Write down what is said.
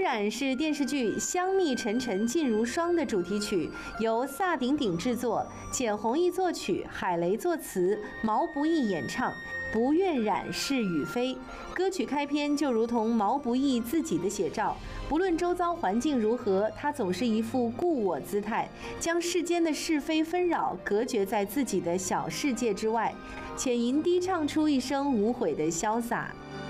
染》是电视剧《香蜜沉沉烬如霜》的主题曲，由萨顶顶制作，简弘毅作曲，海雷作词，毛不易演唱。不愿染是与非，歌曲开篇就如同毛不易自己的写照。不论周遭环境如何，他总是一副故我姿态，将世间的是非纷扰隔绝在自己的小世界之外，浅吟低唱出一生无悔的潇洒。